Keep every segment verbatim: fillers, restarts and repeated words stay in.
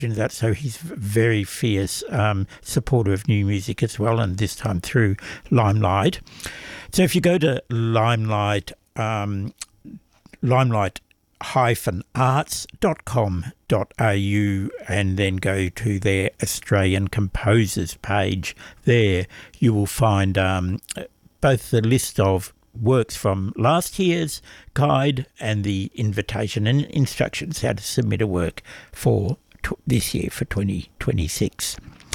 that, so he's very fierce um, supporter of new music as well, and this time through Limelight. So if you go to Limelight, um, limelight dash arts dot com dot a u and then go to their Australian Composers page, there you will find um, both the list of works from last year's guide and the invitation and instructions how to submit a work for t- this year for twenty twenty-six.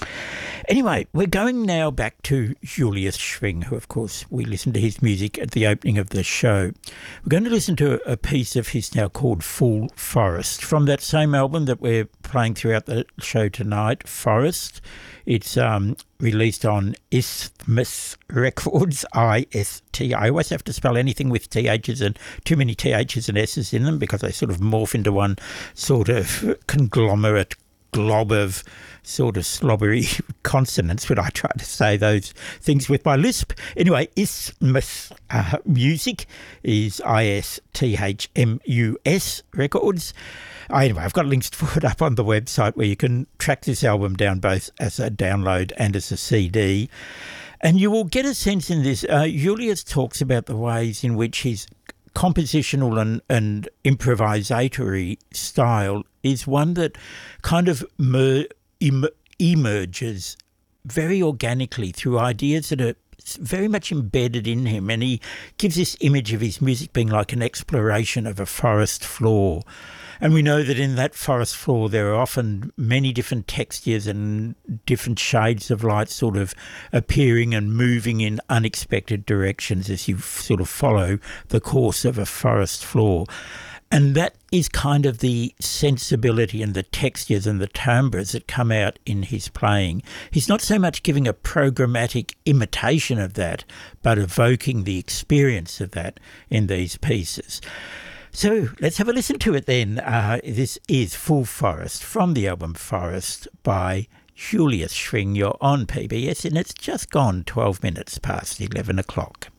Anyway, we're going now back to Julius Schwing, who, of course, we listened to his music at the opening of the show. We're going to listen to a piece of his now called Full Forest, from that same album that we're playing throughout the show tonight, Forest. It's um, released on Isthmus Records, I S T. I always have to spell anything with T H's and too many T H's and S's in them because they sort of morph into one sort of conglomerate glob of sort of slobbery consonants, but I try to say those things with my lisp. Anyway, Isthmus uh, Music is I S T H M U S Records. Anyway, I've got links to put up on the website where you can track this album down both as a download and as a C D. And you will get a sense in this. Uh, Julius talks about the ways in which his compositional and, and improvisatory style is one that kind of mer- em- emerges very organically through ideas that are very much embedded in him, and he gives this image of his music being like an exploration of a forest floor. And we know that in that forest floor there are often many different textures and different shades of light sort of appearing and moving in unexpected directions as you sort of follow the course of a forest floor. And that is kind of the sensibility and the textures and the timbres that come out in his playing. He's not so much giving a programmatic imitation of that, but evoking the experience of that in these pieces. So let's have a listen to it then. Uh, this is Full Forest from the album Forest by Julius Schwing. You're on P B S and it's just gone twelve minutes past eleven o'clock.